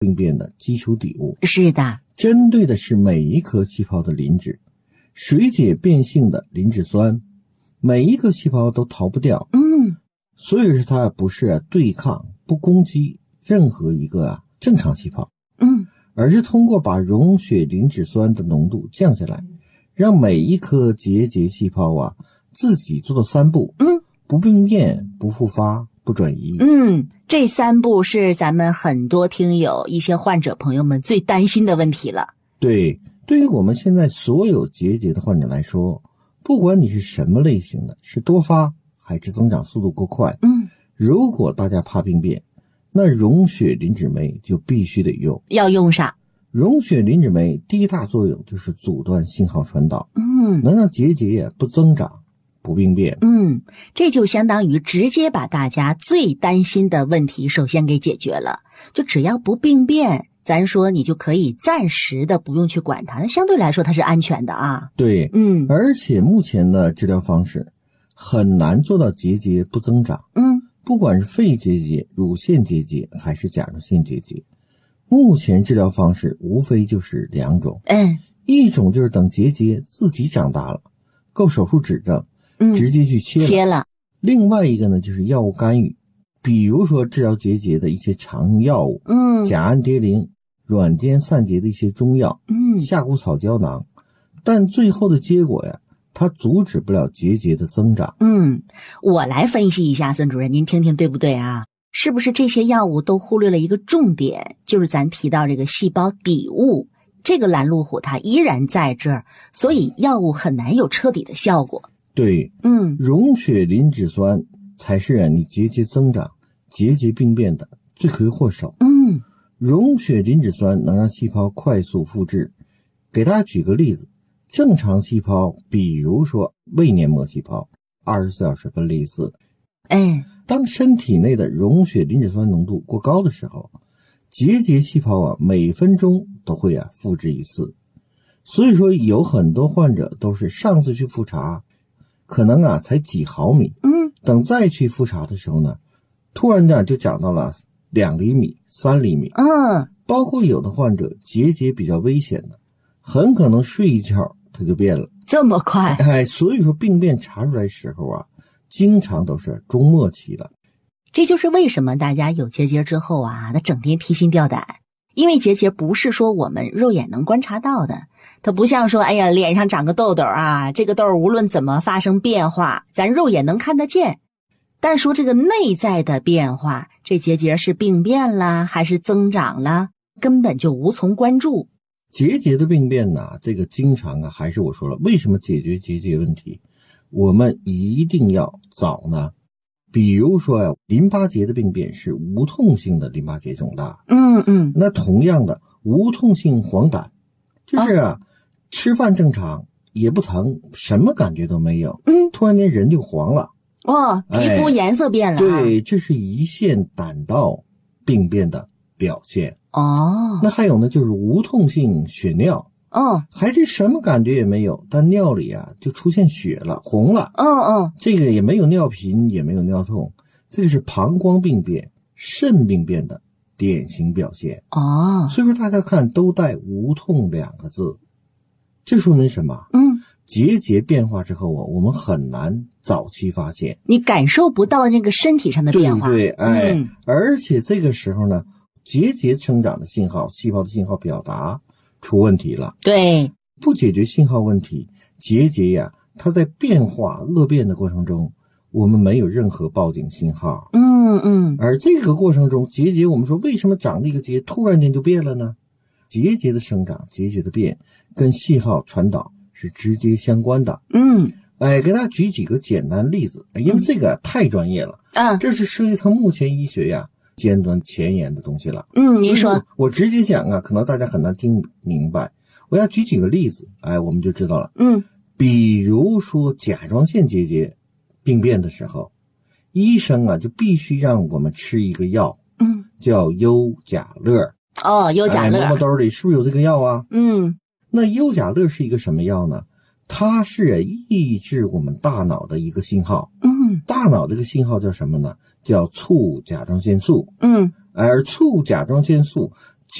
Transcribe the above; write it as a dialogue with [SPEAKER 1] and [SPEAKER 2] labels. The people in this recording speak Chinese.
[SPEAKER 1] 病变的基础底物。
[SPEAKER 2] 是的，
[SPEAKER 1] 针对的是每一颗细胞的磷脂，水解变性的磷脂酸，每一个细胞都逃不掉。所以是它不是对抗不攻击任何一个正常细胞，而是通过把溶血磷脂酸的浓度降下来，让每一颗结节细胞自己做到3步，不病变、不复发、不转移。
[SPEAKER 2] 这3步是咱们很多听友、一些患者朋友们最担心的问题了。
[SPEAKER 1] 对于我们现在所有结节的患者来说，不管你是什么类型的，是多发还是增长速度过快，如果大家怕病变，那溶血磷脂酶就必须得用。
[SPEAKER 2] 要用上。
[SPEAKER 1] 溶血磷脂酶第一大作用就是阻断信号传导，能让结节不增长、不病变。
[SPEAKER 2] 这就相当于直接把大家最担心的问题首先给解决了。就只要不病变，咱说你就可以暂时的不用去管它，那相对来说它是安全的啊。
[SPEAKER 1] 对，而且目前的治疗方式很难做到结节不增长。不管是肺结节、乳腺结节还是甲状腺结节，目前治疗方式无非就是2种。一种就是等结节自己长大了，够手术指正，直接去切了。另外一个呢，就是药物干预，比如说治疗结节的一些常用药物，甲氨蝶呤、软坚散结的一些中药，夏枯草胶囊。但最后的结果它阻止不了结节的增长。
[SPEAKER 2] 我来分析一下，孙主任，您听听对不对啊？是不是这些药物都忽略了一个重点，就是咱提到这个细胞底物，这个拦路虎它依然在这儿，所以药物很难有彻底的效果。
[SPEAKER 1] 对，溶血磷脂酸才是你结节增长、结节病变的罪魁祸首。溶血磷脂酸能让细胞快速复制。给大家举个例子，正常细胞，比如说胃黏膜细胞，24小时分裂一次。当身体内的溶血磷脂酸浓度过高的时候，结节细胞每分钟都会复制一次。所以说有很多患者都是上次去复查可能才几毫米，等再去复查的时候呢，突然就长到了2厘米、3厘米。包括有的患者结节比较危险的，很可能睡一觉它就变了，
[SPEAKER 2] 这么快。
[SPEAKER 1] 所以说病变查出来时候经常都是中末期了。
[SPEAKER 2] 这就是为什么大家有结节之后那整天提心吊胆，因为结节不是说我们肉眼能观察到的，它不像说脸上长个痘痘这个痘无论怎么发生变化，咱肉眼能看得见。但说这个内在的变化，这结节是病变啦还是增长啦，根本就无从关注。
[SPEAKER 1] 结节的病变这个经常还是我说了，为什么解决结节问题我们一定要早呢？比如说淋巴结的病变是无痛性的淋巴结肿大，那同样的无痛性黄疸就是吃饭正常也不疼，什么感觉都没有，突然间人就黄了，
[SPEAKER 2] 皮肤颜色变了。
[SPEAKER 1] 对，这是胰腺胆道病变的表现。那还有呢，就是无痛性血尿，还是什么感觉也没有，但尿里就出现血了，红了。这个也没有尿频，也没有尿痛，这个是膀胱病变、肾病变的典型表现。所以说大家看都带无痛2个字，这说明什么？结节变化之后我们很难早期发现，
[SPEAKER 2] 你感受不到那个身体上的变化。
[SPEAKER 1] 对，而且这个时候呢，结节生长的信号、细胞的信号表达出问题了。
[SPEAKER 2] 对，
[SPEAKER 1] 不解决信号问题，结节它在变化恶变的过程中，我们没有任何报警信号。而这个过程中，结节我们说为什么长了一个结突然间就变了呢？结节的生长、结节的变跟信号传导是直接相关的。给大家举几个简单例子，因为这个太专业了，这是涉及到目前医学尖端前沿的东西了。
[SPEAKER 2] 您说。
[SPEAKER 1] 我直接讲可能大家很难听明白，我要举几个例子，我们就知道了。比如说甲状腺结节病变的时候，医生就必须让我们吃一个药，叫优甲乐。
[SPEAKER 2] 优甲乐，
[SPEAKER 1] 摸摸兜里是不是有这个药啊？那优甲乐是一个什么药呢？它是抑制我们大脑的一个信号。大脑这个信号叫什么呢？叫促甲状腺素。而促甲状腺素